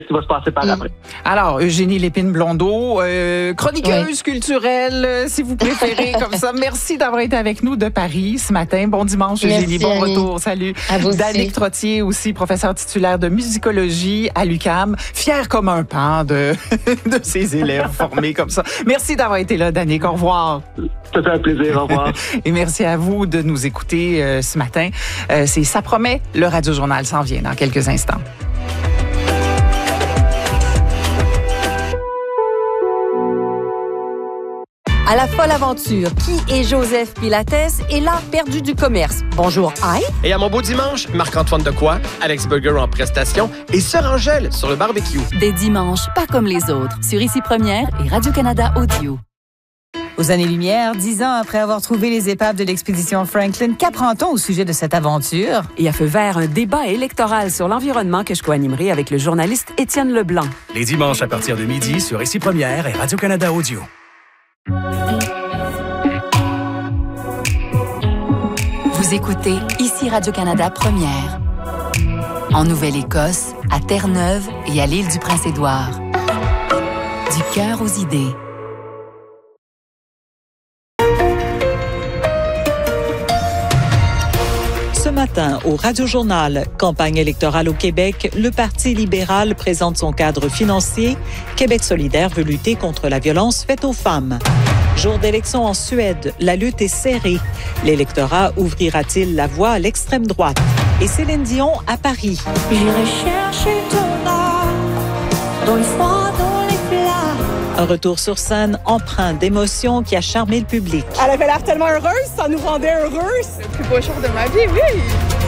qui va se passer par après. Alors, Eugénie Lépine-Blondeau, chroniqueuse culturelle, si vous préférez, comme ça. Merci d'avoir été avec nous de Paris ce matin. Bon dimanche, Eugénie. Bon retour. Salut. À vous aussi. Danick Trottier, aussi professeur titulaire de musicologie à l'UQAM. Fier comme un pan de ses élèves formés comme ça. Merci d'avoir été là, Danick. Au revoir. Ça fait un plaisir. Au revoir. Et merci à vous de nous écouter ce matin. C'est Ça promet. Le Radio Journal s'en vient dans quelques instants. À la folle aventure, qui est Joseph Pilates et l'art perdu du commerce? Bonjour, aïe! Et à mon beau dimanche, Marc-Antoine Decoy, Alex Burger en prestation et Sœur Angèle sur le barbecue. Des dimanches pas comme les autres, sur Ici Première et Radio-Canada Audio. Aux années-lumière, 10 ans après avoir trouvé les épaves de l'expédition Franklin, qu'apprend-on au sujet de cette aventure? Et à feu vert, un débat électoral sur l'environnement que je co-animerai avec le journaliste Étienne Leblanc. Les dimanches à partir de midi sur Ici Première et Radio-Canada Audio. Vous écoutez Ici Radio-Canada Première. En Nouvelle-Écosse, à Terre-Neuve et à l'île du Prince-Édouard. Du cœur aux idées. Ce matin, au Radio-Journal, campagne électorale au Québec, le Parti libéral présente son cadre financier. Québec solidaire veut lutter contre la violence faite aux femmes. Jour d'élection en Suède, la lutte est serrée. L'électorat ouvrira-t-il la voie à l'extrême droite? Et Céline Dion à Paris. J'irai chercher ton âme dans le froid, dans les plats. Un retour sur scène empreint d'émotions qui a charmé le public. Elle avait l'air tellement heureuse, ça nous rendait heureux. C'est le plus beau jour de ma vie, oui!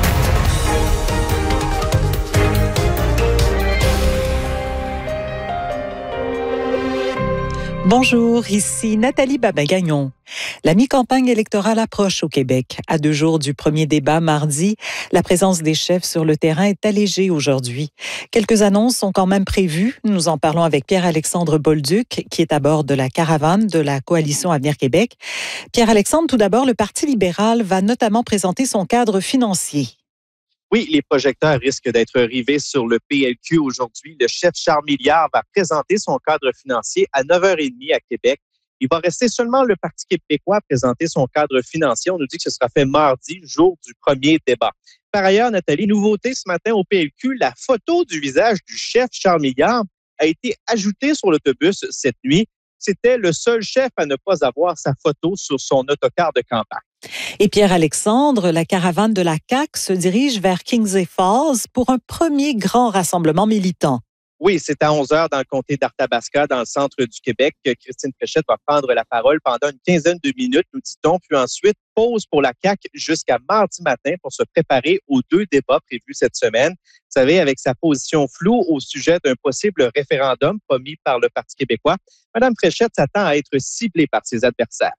Bonjour, ici Nathalie Babin-Gagnon. La mi-campagne électorale approche au Québec. À 2 jours du premier débat mardi, la présence des chefs sur le terrain est allégée aujourd'hui. Quelques annonces sont quand même prévues. Nous en parlons avec Pierre-Alexandre Bolduc, qui est à bord de la caravane de la Coalition Avenir Québec. Pierre-Alexandre, tout d'abord, le Parti libéral va notamment présenter son cadre financier. Oui, les projecteurs risquent d'être rivés sur le PLQ aujourd'hui. Le chef Charles Milliard va présenter son cadre financier à 9h30 à Québec. Il va rester seulement le Parti québécois à présenter son cadre financier. On nous dit que ce sera fait mardi, jour du premier débat. Par ailleurs, Nathalie, nouveauté ce matin au PLQ, la photo du visage du chef Charles Milliard a été ajoutée sur l'autobus cette nuit. C'était le seul chef à ne pas avoir sa photo sur son autocar de campagne. Et Pierre-Alexandre, la caravane de la CAQ se dirige vers Kingsley Falls pour un premier grand rassemblement militant. Oui, c'est à 11h dans le comté d'Arthabasca, dans le centre du Québec, que Christine Fréchette va prendre la parole pendant une quinzaine de minutes, nous dit-on, puis ensuite pause pour la CAQ jusqu'à mardi matin pour se préparer aux 2 débats prévus cette semaine. Vous savez, avec sa position floue au sujet d'un possible référendum promis par le Parti québécois, Mme Fréchette s'attend à être ciblée par ses adversaires.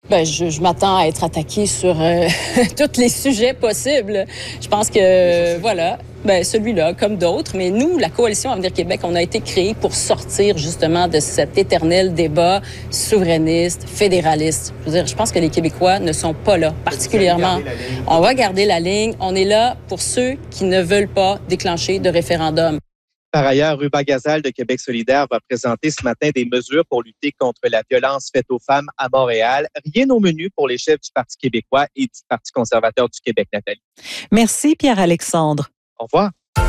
Je m'attends à être attaquée sur tous les sujets possibles. Je pense que, voilà, celui-là, comme d'autres. Mais nous, la Coalition Avenir Québec, on a été créée pour sortir justement de cet éternel débat souverainiste, fédéraliste. Je veux dire, je pense que les Québécois ne sont pas là, particulièrement. On va garder la ligne. On est là pour ceux qui ne veulent pas déclencher de référendum. Par ailleurs, Ruba Gazal de Québec solidaire va présenter ce matin des mesures pour lutter contre la violence faite aux femmes à Montréal. Rien au menu pour les chefs du Parti québécois et du Parti conservateur du Québec, Nathalie. Merci, Pierre-Alexandre. Au revoir.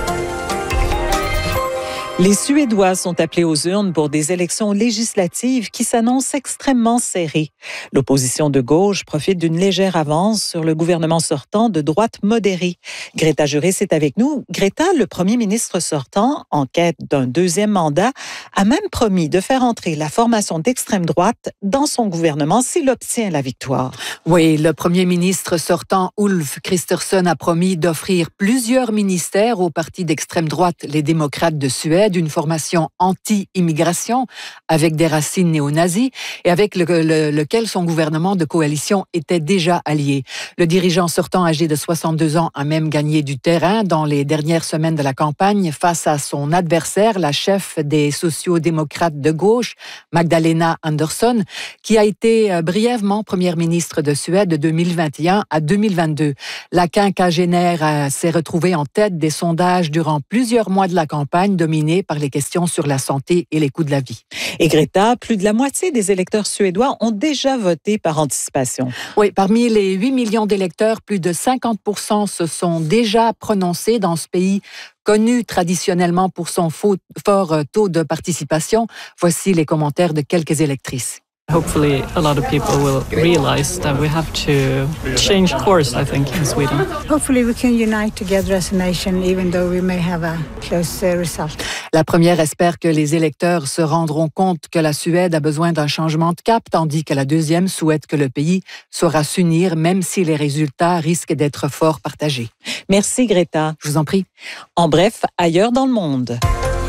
Les Suédois sont appelés aux urnes pour des élections législatives qui s'annoncent extrêmement serrées. L'opposition de gauche profite d'une légère avance sur le gouvernement sortant de droite modérée. Greta Juris est avec nous. Greta, le premier ministre sortant, en quête d'un 2e mandat, a même promis de faire entrer la formation d'extrême droite dans son gouvernement s'il obtient la victoire. Oui, le premier ministre sortant, Ulf Kristersson, a promis d'offrir plusieurs ministères au parti d'extrême droite, les démocrates de Suède, d'une formation anti-immigration avec des racines néo-nazis et avec lequel son gouvernement de coalition était déjà allié. Le dirigeant sortant âgé de 62 ans a même gagné du terrain dans les dernières semaines de la campagne face à son adversaire, la chef des sociaux-démocrates de gauche, Magdalena Andersson, qui a été brièvement première ministre de Suède de 2021 à 2022. La quinquagénaire s'est retrouvée en tête des sondages durant plusieurs mois de la campagne, dominée dominée par les questions sur la santé et les coûts de la vie. Et Greta, plus de la moitié des électeurs suédois ont déjà voté par anticipation. Oui, parmi les 8 millions d'électeurs, plus de 50% se sont déjà prononcés dans ce pays connu traditionnellement pour son fort taux de participation. Voici les commentaires de quelques électrices. Hopefully, a lot of people will realize that we have to change course, I think, in Sweden. Hopefully, we can unite together as a nation, even though we may have a close result. La première espère que les électeurs se rendront compte que la Suède a besoin d'un changement de cap, tandis que la deuxième souhaite que le pays saura s'unir, même si les résultats risquent d'être fort partagés. Merci, Greta. Je vous en prie. En bref, ailleurs dans le monde.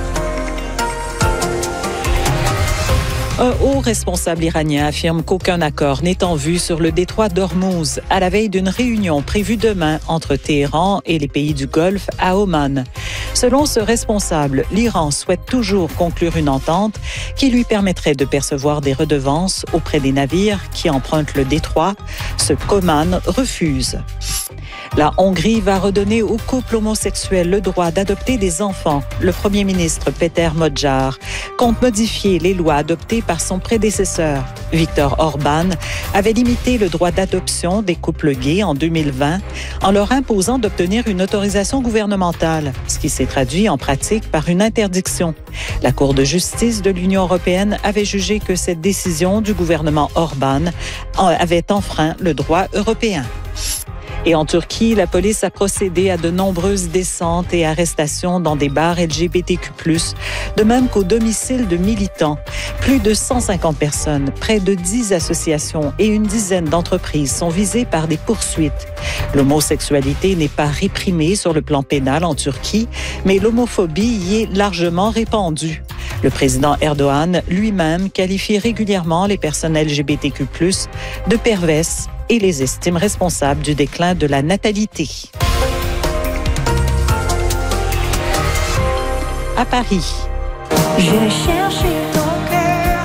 Un haut responsable iranien affirme qu'aucun accord n'est en vue sur le détroit d'Ormuz à la veille d'une réunion prévue demain entre Téhéran et les pays du Golfe à Oman. Selon ce responsable, l'Iran souhaite toujours conclure une entente qui lui permettrait de percevoir des redevances auprès des navires qui empruntent le détroit, ce qu'Oman refuse. La Hongrie va redonner aux couples homosexuels le droit d'adopter des enfants. Le premier ministre Péter Magyar compte modifier les lois adoptées par son prédécesseur. Viktor Orban avait limité le droit d'adoption des couples gays en 2020 en leur imposant d'obtenir une autorisation gouvernementale, ce qui s'est traduit en pratique par une interdiction. La Cour de justice de l'Union européenne avait jugé que cette décision du gouvernement Orban avait enfreint le droit européen. Et en Turquie, la police a procédé à de nombreuses descentes et arrestations dans des bars LGBTQ+, de même qu'au domicile de militants. Plus de 150 personnes, près de 10 associations et une dizaine d'entreprises sont visées par des poursuites. L'homosexualité n'est pas réprimée sur le plan pénal en Turquie, mais l'homophobie y est largement répandue. Le président Erdogan lui-même qualifie régulièrement les personnes LGBTQ+, de perverses et les estime responsables du déclin de la natalité. À Paris. J'ai cherché ton cœur,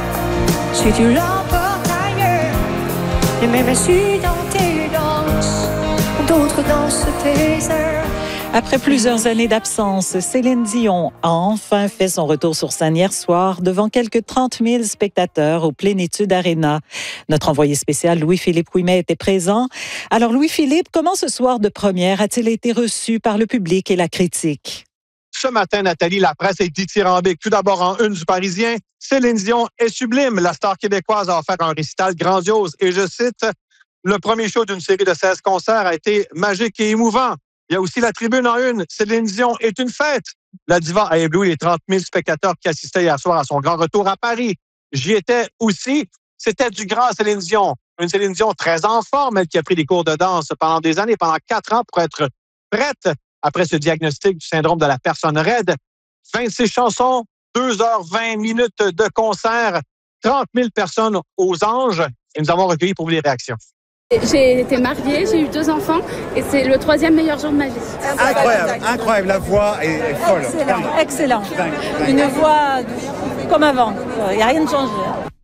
si tu l'emportes ailleurs, et même si dans tes danses, d'autres dansent tes heures. Après plusieurs années d'absence, Céline Dion a enfin fait son retour sur scène hier soir devant quelques 30 000 spectateurs au Plénitude Arena. Notre envoyé spécial Louis-Philippe Ouimet était présent. Alors Louis-Philippe, comment ce soir de première a-t-il été reçu par le public et la critique? Ce matin, Nathalie, la presse est dithyrambique. Tout d'abord en une du Parisien, Céline Dion est sublime. La star québécoise a offert un récital grandiose. Et je cite, « Le premier show d'une série de 16 concerts a été magique et émouvant. » Il y a aussi la tribune en une. Céline Dion est une fête. La diva a ébloui les 30 000 spectateurs qui assistaient hier soir à son grand retour à Paris. J'y étais aussi. C'était du grand Céline Dion. Une Céline Dion très en forme, elle qui a pris des cours de danse pendant des années, pendant 4 ans pour être prête après ce diagnostic du syndrome de la personne raide. 26 chansons, 2h20 minutes de concert, 30 000 personnes aux anges. Et nous avons recueilli pour vous les réactions. J'ai été mariée, j'ai eu 2 enfants et c'est le 3e meilleur jour de ma vie. Incroyable, incroyable, la voix est folle. Excellent. Une voix comme avant, il n'y a rien de changé.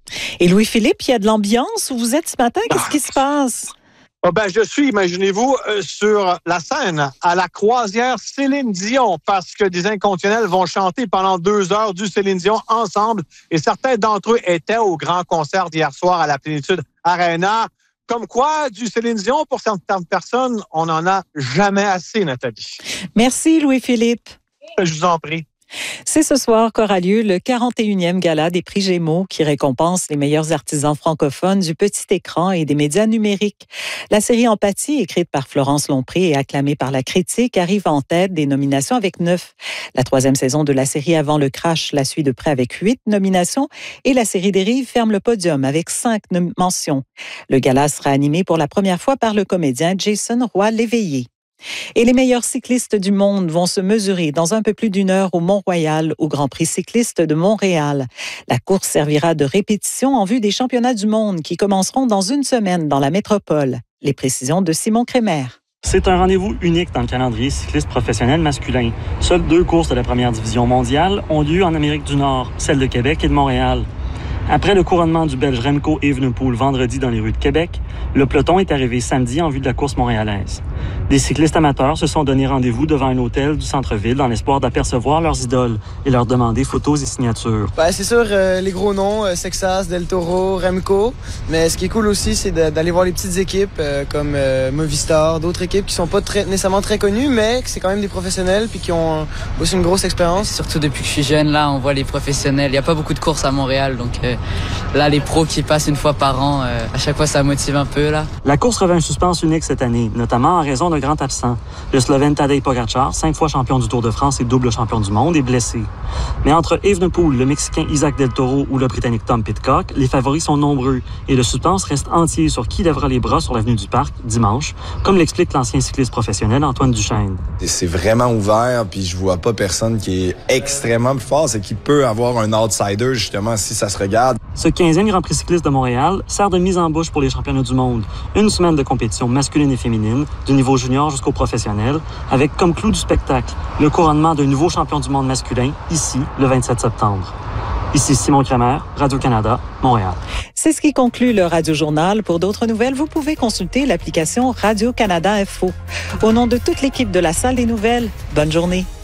Et Louis-Philippe, il y a de l'ambiance où vous êtes ce matin, qu'est-ce qui se passe? Je suis, imaginez-vous, sur la scène à la croisière Céline Dion parce que des inconditionnels vont chanter pendant 2 heures du Céline Dion ensemble et certains d'entre eux étaient au grand concert d'hier soir à la Plénitude Arena. Comme quoi, du Céline Dion, pour certaines personnes, on n'en a jamais assez, Nathalie. Merci, Louis-Philippe. Je vous en prie. C'est ce soir qu'aura lieu le 41e gala des prix Gémeaux qui récompense les meilleurs artisans francophones du petit écran et des médias numériques. La série Empathie, écrite par Florence Lompré et acclamée par la critique, arrive en tête des nominations avec 9. La 3e saison de la série Avant le crash la suit de près avec 8 nominations et la série Dérive ferme le podium avec 5 mentions. Le gala sera animé pour la première fois par le comédien Jason Roy-Léveillé. Et les meilleurs cyclistes du monde vont se mesurer dans un peu plus d'1 heure au Mont-Royal, au Grand Prix cycliste de Montréal. La course servira de répétition en vue des championnats du monde qui commenceront dans 1 semaine dans la métropole. Les précisions de Simon Crémer. C'est un rendez-vous unique dans le calendrier cycliste professionnel masculin. Seules 2 courses de la première division mondiale ont lieu en Amérique du Nord, celle de Québec et de Montréal. Après le couronnement du Belge Remco Evenepoel vendredi dans les rues de Québec, le peloton est arrivé samedi en vue de la course montréalaise. Des cyclistes amateurs se sont donné rendez-vous devant un hôtel du centre-ville dans l'espoir d'apercevoir leurs idoles et leur demander photos et signatures. C'est sûr, les gros noms, Sexas, Del Toro, Remco. Mais ce qui est cool aussi, c'est d'aller voir les petites équipes comme Movistar, d'autres équipes qui sont pas nécessairement très connues, mais c'est quand même des professionnels puis qui ont aussi une grosse expérience. Surtout depuis que je suis jeune, là, on voit les professionnels. Il n'y a pas beaucoup de courses à Montréal, donc là, les pros qui passent une fois par an, à chaque fois, ça motive un peu, là. La course revêt un suspense unique cette année, notamment en raison d'un grand absent. Le Slovène Tadej Pogačar, 5 fois champion du Tour de France et double champion du monde, est blessé. Mais entre Evenepoel, le Mexicain Isaac Del Toro ou le Britannique Tom Pidcock, les favoris sont nombreux et le suspense reste entier sur qui lèvera les bras sur l'avenue du Parc dimanche, comme l'explique l'ancien cycliste professionnel Antoine Duchesne. C'est vraiment ouvert, puis je vois pas personne qui est extrêmement plus fort, c'est qu'il peut avoir un outsider, justement, si ça se regarde. Ce 15e Grand Prix cycliste de Montréal sert de mise en bouche pour les championnats du monde. Une semaine de compétition masculine et féminine, du niveau junior jusqu'au professionnel, avec comme clou du spectacle le couronnement d'un nouveau champion du monde masculin, ici, le 27 septembre. Ici Simon Kremer, Radio-Canada, Montréal. C'est ce qui conclut le Radio-Journal. Pour d'autres nouvelles, vous pouvez consulter l'application Radio-Canada Info. Au nom de toute l'équipe de la Salle des nouvelles, bonne journée.